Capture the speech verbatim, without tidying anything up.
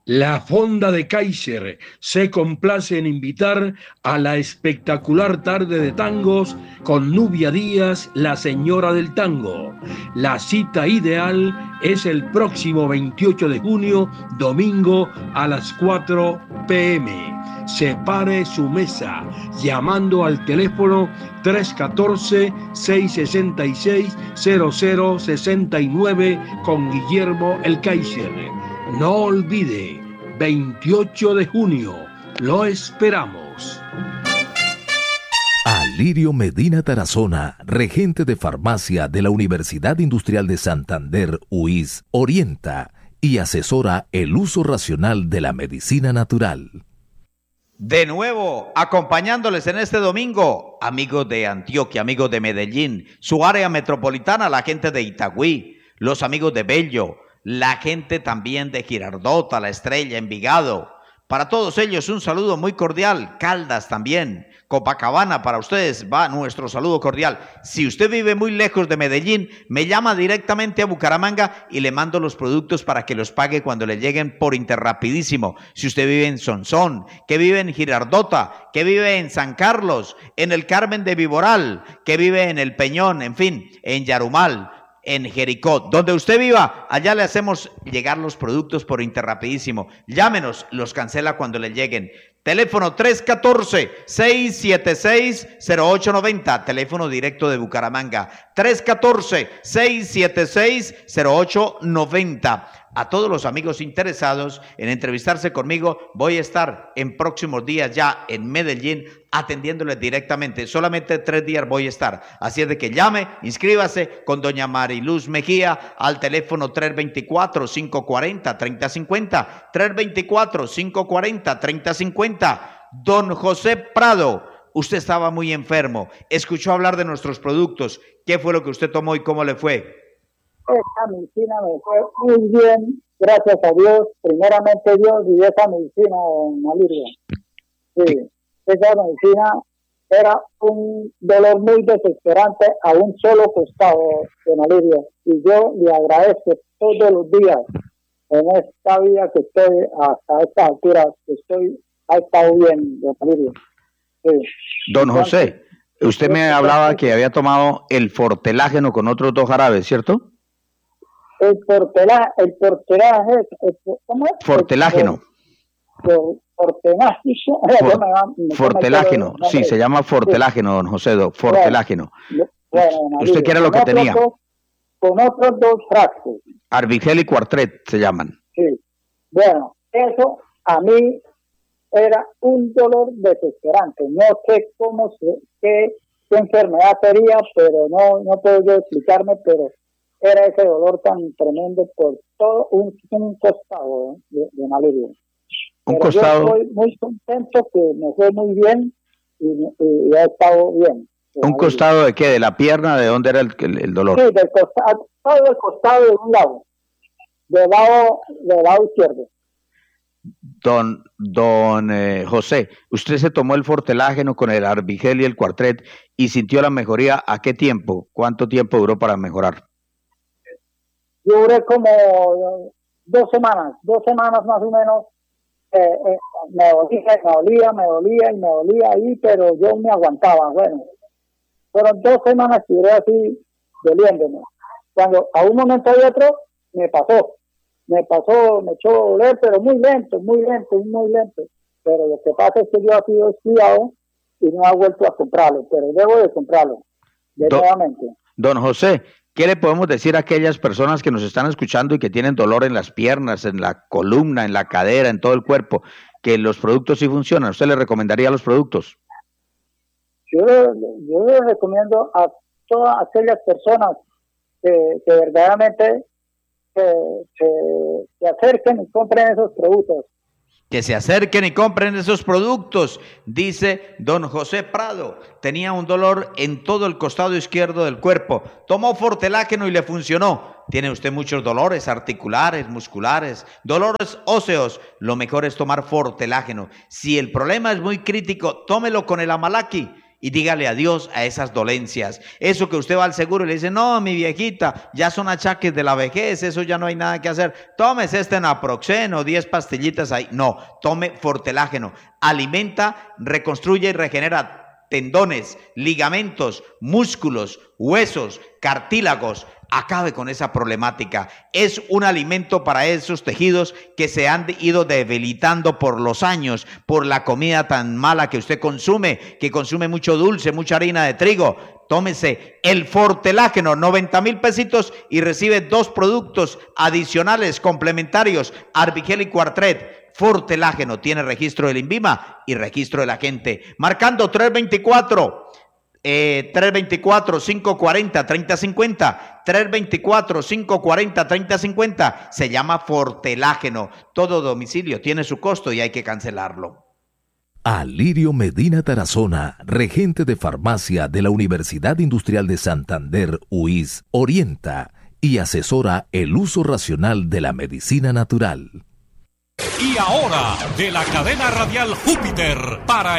La Fonda de Kaiser se complace en invitar a la espectacular tarde de tangos con Nubia Díaz, la señora del tango. La cita ideal es el próximo veintiocho de junio, domingo a las cuatro p m Separe su mesa llamando al teléfono tres uno cuatro, seis seis seis, cero cero seis nueve con Guillermo el Kaiser. No olvide, veintiocho de junio, lo esperamos. Alirio Medina Tarazona, regente de farmacia de la Universidad Industrial de Santander, U I S, orienta y asesora el uso racional de la medicina natural. De nuevo, acompañándoles en este domingo, amigos de Antioquia, amigos de Medellín, su área metropolitana, la gente de Itagüí, los amigos de Bello, la gente también de Girardota, La Estrella, Envigado. Para todos ellos un saludo muy cordial. Caldas también, Copacabana, para ustedes va nuestro saludo cordial. Si usted vive muy lejos de Medellín, me llama directamente a Bucaramanga y le mando los productos para que los pague cuando le lleguen por Interrapidísimo. Si usted vive en Sonsón, que vive en Girardota, que vive en San Carlos, en el Carmen de Viboral, que vive en El Peñón, en fin, en Yarumal, en Jericó, donde usted viva, allá le hacemos llegar los productos por Interrapidísimo. Llámenos, los cancela cuando le lleguen. Teléfono tres uno cuatro, seis siete seis, cero ocho nueve cero, teléfono directo de Bucaramanga, tres uno cuatro, seis siete seis, cero ocho nueve cero. A todos los amigos interesados en entrevistarse conmigo, voy a estar en próximos días ya en Medellín atendiéndoles directamente. Solamente tres días voy a estar. Así es de que llame, inscríbase con doña Mariluz Mejía al teléfono tres dos cuatro, cinco cuatro cero, tres cero cinco cero, tres dos cuatro, cinco cuatro cero, tres cero cinco cero. Don José Prado, usted estaba muy enfermo, escuchó hablar de nuestros productos. ¿Qué fue lo que usted tomó y cómo le fue? Esta medicina me fue muy bien, gracias a Dios, primeramente Dios y esa medicina en Alirio. Sí, esa medicina era un dolor muy desesperante a un solo costado de Alirio. Y yo le agradezco todos los días en esta vida que estoy, hasta esta altura, que estoy, ha estado bien de Alirio. Sí. Don José, usted me hablaba que había tomado el fortelágeno con otros dos jarabes, ¿cierto? El portelaje, el portelaje, el, ¿cómo es? Fortelágeno. El, el, fortelágeno. For, me, fortelágeno, me sí, se llama fortelágeno, don José, fortelágeno. Bueno, bueno, ¿usted qué era lo que tenía? Dos, con otros dos frascos. Arbigel y Quartret se llaman. Sí, bueno, eso a mí era un dolor desesperante. No sé cómo, se, qué, qué enfermedad sería, pero no, no puedo yo explicarme, pero era ese dolor tan tremendo por todo un, un costado ¿eh? de, de Alirio. Un Pero costado. Yo estoy muy contento que me fue muy bien y, y, y ha estado bien. ¿Un Alirio. Costado de qué? ¿De la pierna? ¿De dónde era el, el, el dolor? Sí, del costado, todo el costado de un lado, del lado, del lado izquierdo. Don, don eh, José, usted se tomó el fortelágeno con el Arbigel y el Quartret y sintió la mejoría. ¿A qué tiempo? ¿Cuánto tiempo duró para mejorar? Yo duré como dos semanas, dos semanas más o menos, eh, eh, me dolía, me dolía, me dolía y me dolía ahí, pero yo me aguantaba. Bueno, fueron dos semanas que duré así, doliéndome. Cuando a un momento y otro, me pasó, me pasó, me echó a doler, pero muy lento, muy lento, muy lento. Pero lo que pasa es que yo he sido descuidado y no he vuelto a comprarlo, pero debo de comprarlo, de don, nuevamente. Don José, ¿qué le podemos decir a aquellas personas que nos están escuchando y que tienen dolor en las piernas, en la columna, en la cadera, en todo el cuerpo, que los productos sí funcionan? ¿Usted le recomendaría los productos? Yo, yo les recomiendo a todas aquellas personas que, que verdaderamente se, se, se acerquen y compren esos productos. Que se acerquen y compren esos productos, dice don José Prado. Tenía un dolor en todo el costado izquierdo del cuerpo. Tomó fortelágeno y le funcionó. Tiene usted muchos dolores articulares, musculares, dolores óseos. Lo mejor es tomar fortelágeno. Si el problema es muy crítico, tómelo con el Amalaki y dígale adiós a esas dolencias. Eso que usted va al seguro y le dice, no, mi viejita, ya son achaques de la vejez, eso ya no hay nada que hacer. Tómese este naproxeno, diez pastillitas ahí. No, tome Fortelágeno. Alimenta, reconstruye y regenera tendones, ligamentos, músculos, huesos, cartílagos. Acabe con esa problemática. Es un alimento para esos tejidos que se han ido debilitando por los años, por la comida tan mala que usted consume, que consume mucho dulce, mucha harina de trigo. Tómese el Fortelágeno, noventa mil pesitos y recibe dos productos adicionales complementarios, Arbigel y Cuartret. Fortelágeno tiene registro del INVIMA y registro de la gente. Marcando tres veinticuatro. Eh, tres veinticuatro, cinco cuarenta, treinta cincuenta, tres veinticuatro, cinco cuarenta, treinta cincuenta, se llama Fortelágeno. Todo domicilio tiene su costo y hay que cancelarlo. Alirio Medina Tarazona, regente de farmacia de la Universidad Industrial de Santander, U I S, orienta y asesora el uso racional de la medicina natural. Y ahora, de la cadena radial Júpiter, para